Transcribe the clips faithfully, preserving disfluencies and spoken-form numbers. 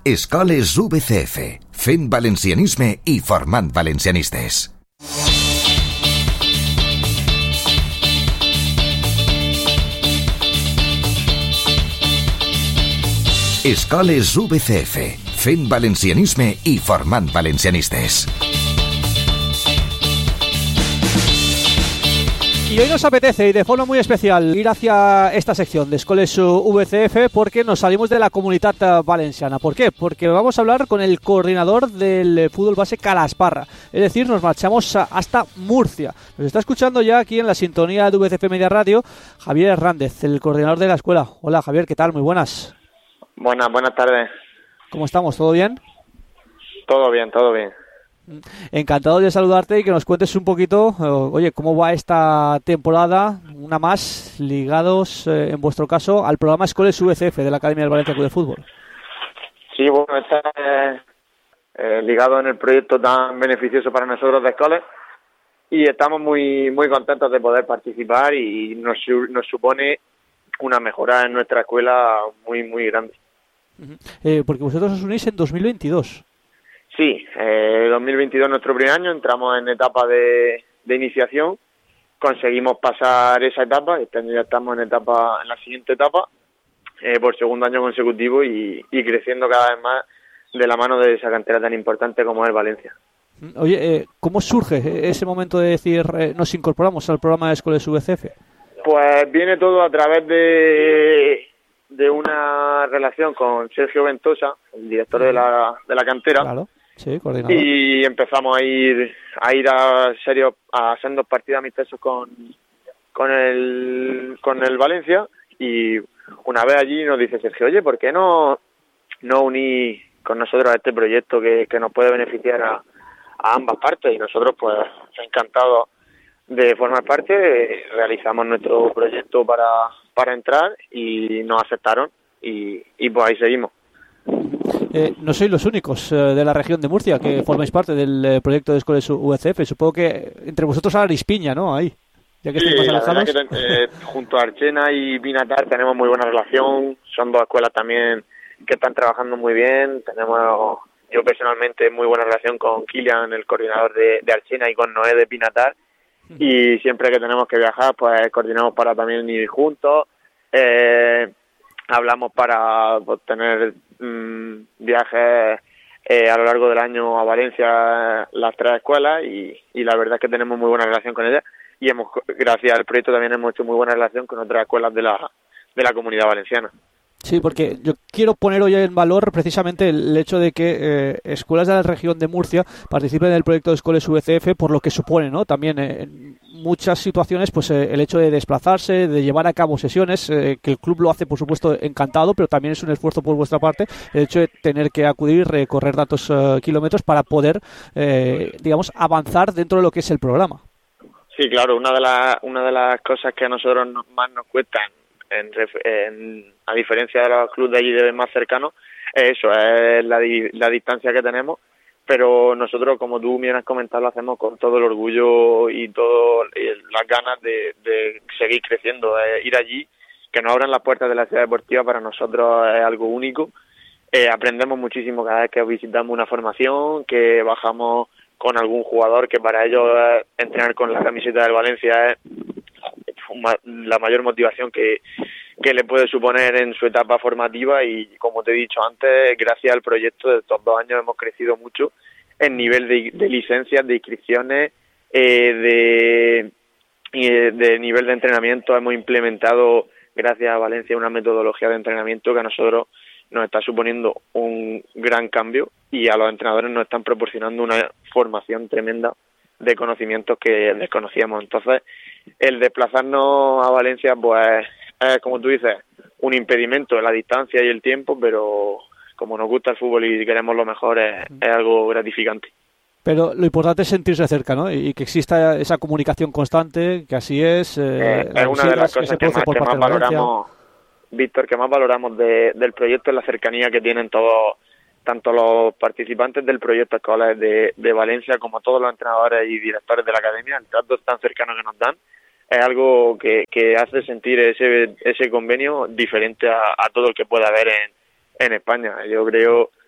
Escoles U B C F, fent valencianisme i formant valencianistes. Escoles U B C F, fent valencianisme i formant valencianistes. Y hoy nos apetece, y de forma muy especial, ir hacia esta sección de Escoles U B C F porque nos salimos de la Comunitat Valenciana. ¿Por qué? Porque vamos a hablar con el coordinador del fútbol base Calasparra. Es decir, nos marchamos hasta Murcia. Nos está escuchando ya aquí en la sintonía de U B C F Media Radio Javier Hernández, el coordinador de la escuela. Hola Javier, ¿qué tal? Muy buenas. Buenas, buenas tardes. ¿Cómo estamos? ¿Todo bien? Todo bien, todo bien. Encantado de saludarte y que nos cuentes un poquito, oye, cómo va esta temporada, una más, ligados, eh, en vuestro caso, al programa Escoles U B C F de la Academia del Valencia Club de Fútbol. Sí, bueno, está eh, eh, ligado en el proyecto tan beneficioso para nosotros de Escoles y estamos muy muy contentos de poder participar y nos, nos supone una mejora en nuestra escuela muy, muy grande. Uh-huh. Eh, porque vosotros os unís en dos mil veintidós. Sí, eh, dos mil veintidós nuestro primer año, entramos en etapa de, de iniciación, conseguimos pasar esa etapa, este año ya estamos en etapa en la siguiente etapa, eh, por segundo año consecutivo y, y creciendo cada vez más de la mano de esa cantera tan importante como es Valencia. Oye, eh, ¿cómo surge ese momento de decir eh, nos incorporamos al programa de Escoles U B C F? Pues viene todo a través de, de una relación con Sergio Ventosa, el director de la, de la cantera. Claro. Sí, coordinador. Y empezamos a ir a ir a serio a hacer dos partidos amistosos con con el con el Valencia y una vez allí nos dice Sergio, oye, ¿por qué no no unir con nosotros a este proyecto que, que nos puede beneficiar a, a ambas partes? Y nosotros pues encantados de formar parte, realizamos nuestro proyecto para para entrar y nos aceptaron y, y pues ahí seguimos. Eh, no sois los únicos eh, de la región de Murcia que formáis parte del eh, proyecto de Escoles U B C F. Supongo que entre vosotros haréis piña, ¿no? Ahí, ya que sí, estáis más alejados. La verdad que, eh, junto a Archena y Binatar tenemos muy buena relación. Son dos escuelas también que están trabajando muy bien. Tenemos, yo personalmente, muy buena relación con Kilian, el coordinador de, de Archena, y con Noé de Binatar. Uh-huh. Y siempre que tenemos que viajar, pues coordinamos para también ir juntos. Eh, hablamos para pues, tener mmm, viajes eh, a lo largo del año a Valencia, las tres escuelas, y, y la verdad es que tenemos muy buena relación con ellas y hemos, gracias al proyecto también hemos hecho muy buena relación con otras escuelas de la de la Comunidad Valenciana. Sí, porque yo quiero poner hoy en valor precisamente el hecho de que eh, escuelas de la región de Murcia participen en el proyecto de Escoles U B C F por lo que supone, ¿no? También eh, en muchas situaciones, pues eh, el hecho de desplazarse, de llevar a cabo sesiones, eh, que el club lo hace, por supuesto, encantado, pero también es un esfuerzo por vuestra parte el hecho de tener que acudir, recorrer tantos uh, kilómetros para poder, eh, digamos, avanzar dentro de lo que es el programa. Sí, claro, una de las una de las cosas que a nosotros más nos cuestan, En, en, a diferencia de los clubes de allí de más cercanos, es eso, es la, la distancia que tenemos, pero nosotros, como tú bien has comentado, lo hacemos con todo el orgullo y todas las ganas de, de seguir creciendo. Eh, ir allí, que nos abran las puertas de la ciudad deportiva, para nosotros es algo único. Eh, aprendemos muchísimo cada vez que visitamos una formación, que bajamos con algún jugador, que para ellos eh, entrenar con la camiseta del Valencia es la mayor motivación que, que le puede suponer en su etapa formativa. Y como te he dicho antes, gracias al proyecto de estos dos años hemos crecido mucho en nivel de, de licencias, de inscripciones, eh, de, de nivel de entrenamiento. Hemos implementado, gracias a Valencia, una metodología de entrenamiento que a nosotros nos está suponiendo un gran cambio y a los entrenadores nos están proporcionando una formación tremenda de conocimientos que desconocíamos. Entonces, el desplazarnos a Valencia, pues, es, como tú dices, un impedimento de la distancia y el tiempo, pero como nos gusta el fútbol y queremos lo mejor, es, es algo gratificante. Pero lo importante es sentirse cerca, ¿no? Y que exista esa comunicación constante, que así es. Eh, eh, es una de las cosas que, que más, que más valoramos, Víctor, que más valoramos de, del proyecto, es la cercanía que tienen todos, tanto los participantes del proyecto Escoles de, de Valencia como todos los entrenadores y directores de la academia. El trato tan cercano que nos dan es algo que, que hace sentir ese ese convenio diferente a, a todo el que pueda haber en, en España. Yo creo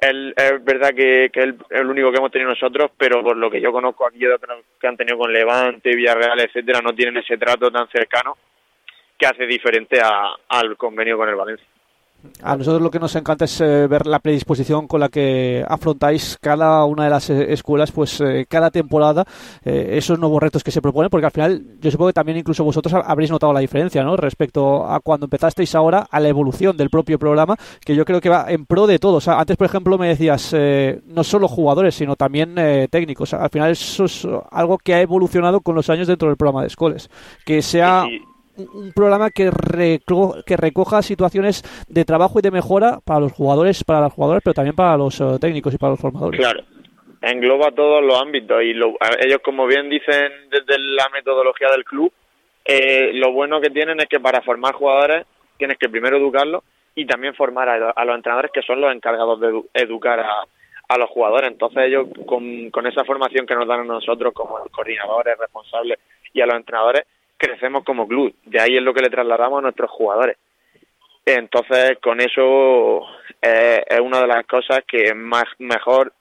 el, es verdad que, que es el, el único que hemos tenido nosotros, pero por lo que yo conozco aquí de otros que han tenido con Levante, Villarreal, etcétera, no tienen ese trato tan cercano que hace diferente a, al convenio con el Valencia. A nosotros lo que nos encanta es eh, ver la predisposición con la que afrontáis cada una de las eh, escuelas, pues eh, cada temporada, eh, esos nuevos retos que se proponen, porque al final yo supongo que también incluso vosotros habréis notado la diferencia, ¿no? Respecto a cuando empezasteis ahora, a la evolución del propio programa, que yo creo que va en pro de todos. O sea, antes, por ejemplo, me decías, eh, no solo jugadores, sino también eh, técnicos. Al final eso es algo que ha evolucionado con los años dentro del programa de escuelas. Que sea... Sí. Un programa que, reco- que recoja situaciones de trabajo y de mejora para los jugadores, para los jugadores, pero también para los uh, técnicos y para los formadores. Claro, engloba todos los ámbitos y lo, ellos, como bien dicen desde la metodología del club, eh, lo bueno que tienen es que para formar jugadores tienes que primero educarlos y también formar a, a los entrenadores, que son los encargados de edu- educar a, a los jugadores. Entonces ellos, con, con esa formación que nos dan a nosotros como coordinadores, responsables y a los entrenadores, crecemos como club. De ahí es lo que le trasladamos a nuestros jugadores. Entonces, con eso eh, es una de las cosas que más mejor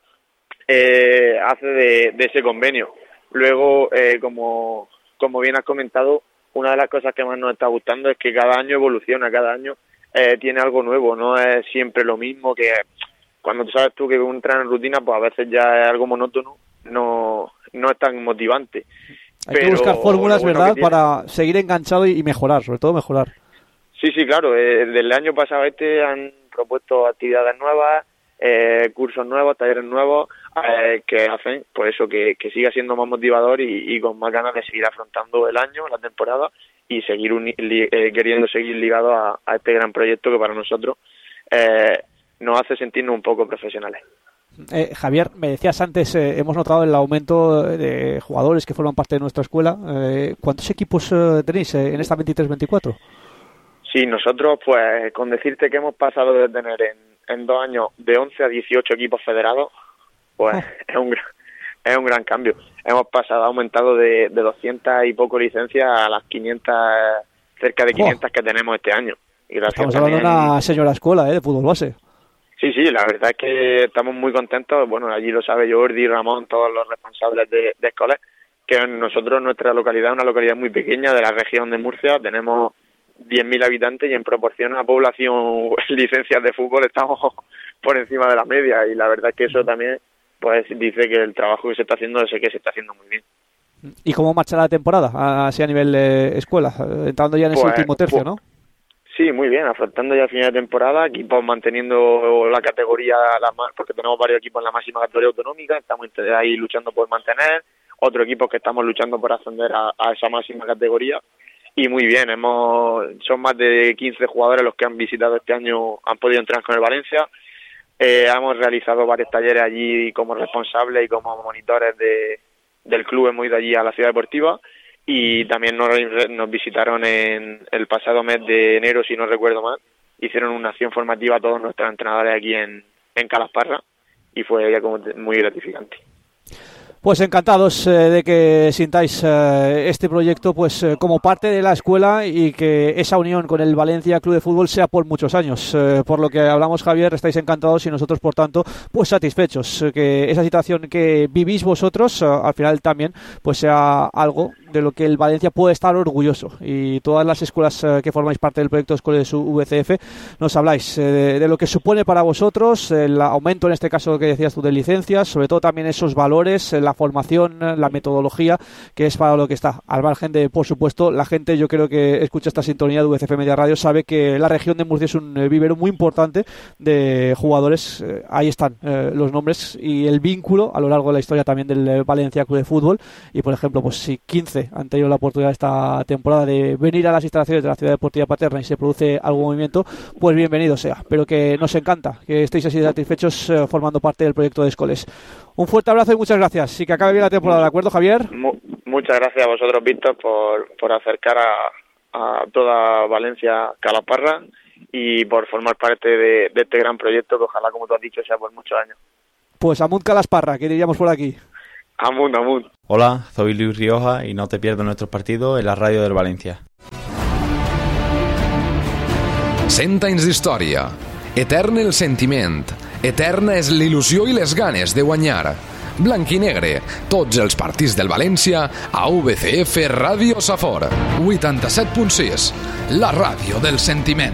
eh, hace de, de ese convenio. Luego, eh, como, como bien has comentado, una de las cosas que más nos está gustando es que cada año evoluciona, cada año eh, tiene algo nuevo, no es siempre lo mismo, que cuando tú sabes tú que un entrenador en rutina, pues a veces ya es algo monótono, no, no es tan motivante. Hay que buscar fórmulas, bueno, ¿verdad?, para seguir enganchado y mejorar, sobre todo mejorar. Sí, sí, claro. Eh, desde el año pasado este han propuesto actividades nuevas, eh, cursos nuevos, talleres nuevos, eh, que hacen pues eso, que, que siga siendo más motivador y, y con más ganas de seguir afrontando el año, la temporada, y seguir uni- li- eh, queriendo seguir ligado a, a este gran proyecto que para nosotros eh, nos hace sentirnos un poco profesionales. Eh, Javier, me decías antes, eh, hemos notado el aumento de jugadores que forman parte de nuestra escuela. Eh, ¿Cuántos equipos eh, tenéis eh, en esta veintitrés veinticuatro? Sí, nosotros, pues, con decirte que hemos pasado de tener en, en dos años de once a dieciocho equipos federados, pues oh. es un gran, es un gran cambio. Hemos pasado, aumentado de, de doscientas y poco licencias a las quinientas, cerca de quinientas oh. que tenemos este año. Y Estamos hablando de una señora escuela eh, de fútbol base. Sí, sí, la verdad es que estamos muy contentos. Bueno, allí lo sabe Jordi, Ramón, todos los responsables de, de escuelas, que nosotros, nuestra localidad, es una localidad muy pequeña de la región de Murcia, tenemos diez mil habitantes y en proporción a población licencias de fútbol estamos por encima de la media, y la verdad es que eso también pues dice que el trabajo que se está haciendo es el que se está haciendo muy bien. ¿Y cómo marcha la temporada, así a nivel de escuela, entrando ya en ese pues, último tercio, pues, ¿no? Sí, muy bien, afrontando ya el final de temporada, equipos manteniendo la categoría, la, porque tenemos varios equipos en la máxima categoría autonómica, estamos ahí luchando por mantener, otros equipos que estamos luchando por ascender a, a esa máxima categoría, y muy bien, hemos son más de quince jugadores los que han visitado este año, han podido entrenar con el Valencia, eh, hemos realizado varios talleres allí como responsables y como monitores de, del club, hemos ido allí a la ciudad deportiva, y también nos, nos visitaron en el pasado mes de enero, si no recuerdo mal, hicieron una acción formativa a todos nuestros entrenadores aquí en, en Calasparra, y fue ya como muy gratificante. Pues encantados eh, de que sintáis eh, este proyecto pues eh, como parte de la escuela, y que esa unión con el Valencia Club de Fútbol sea por muchos años. Eh, por lo que hablamos, Javier, estáis encantados y nosotros, por tanto, pues satisfechos. Eh, que esa situación que vivís vosotros, eh, al final también, pues sea algo de lo que el Valencia puede estar orgulloso. Y todas las escuelas eh, que formáis parte del proyecto Escuelas V C F, nos habláis eh, de, de lo que supone para vosotros el aumento, en este caso que decías tú, de licencias, sobre todo también esos valores, la formación, la metodología, que es para lo que está. Al margen de, por supuesto, la gente, yo creo que escucha esta sintonía de V C F Media Radio, sabe que la región de Murcia es un vivero muy importante de jugadores. Eh, ahí están eh, los nombres y el vínculo a lo largo de la historia también del Valencia Club de Fútbol. Y, por ejemplo, pues si quince han tenido la oportunidad esta temporada de venir a las instalaciones de la Ciudad Deportiva Paterna y se produce algún movimiento, pues bienvenido sea. Pero que nos encanta que estéis así satisfechos eh, formando parte del proyecto de Escoles. Un fuerte abrazo y muchas gracias. Y que acabe bien la temporada, ¿de acuerdo, Javier? Muchas gracias a vosotros, Víctor, por, por acercar a, a toda Valencia Calasparra y por formar parte de, de este gran proyecto que ojalá, como tú has dicho, sea por muchos años. Pues Amunt Calasparra, que diríamos por aquí. Amunt, Amunt. Hola, soy Luis Rioja y no te pierdas nuestros partidos en la radio del Valencia. cent anys d'història, etern el sentiment, Eterna és l'il·lusió i les ganes de guanyar. Blanc i negre, tots els partits del València a V C F Ràdio Safor. vuitanta-set punt sis, la ràdio del sentiment.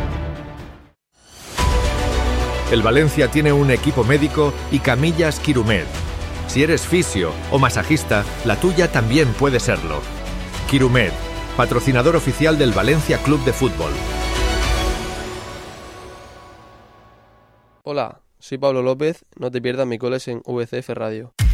El Valencia tiene un equipo médico y camillas Quirumed. Si eres fisio o masajista, la tuya también puede serlo. Quirumed, patrocinador oficial del Valencia Club de Fútbol. Hola, soy Pablo López, no te pierdas mi coles en V C F Radio.